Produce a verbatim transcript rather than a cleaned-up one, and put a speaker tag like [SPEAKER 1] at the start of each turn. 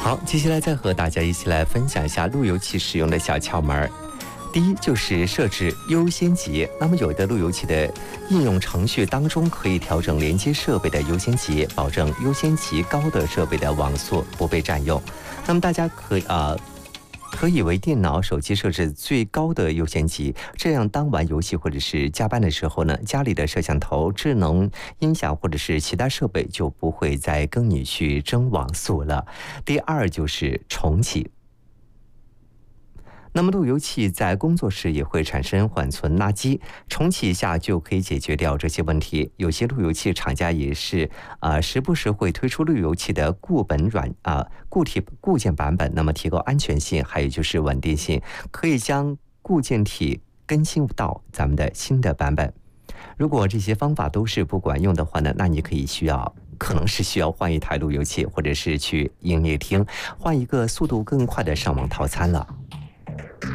[SPEAKER 1] 好，接下来再和大家一起来分享一下路由器使用的小窍门。第一就是设置优先级，那么有的路由器的应用程序当中可以调整连接设备的优先级，保证优先级高的设备的网速不被占用。那么大家可以啊、呃。可以为电脑、手机设置最高的优先级，这样当玩游戏或者是加班的时候呢，家里的摄像头、智能音响或者是其他设备就不会再跟你去争网速了。第二就是重启。那么路由器在工作时也会产生缓存垃圾，重启一下就可以解决掉这些问题。有些路由器厂家也是啊、呃，时不时会推出路由器的固本软啊、呃、固体固件版本，那么提高安全性，还有就是稳定性，可以将固件体更新到咱们的新的版本。如果这些方法都是不管用的话呢，那你可以需要。可能是需要换一台路由器，或者是去营业厅换一个速度更快的上网套餐了。